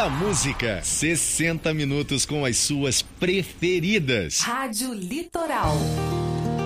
da música. 60 minutos com as suas preferidas. Rádio Litoral.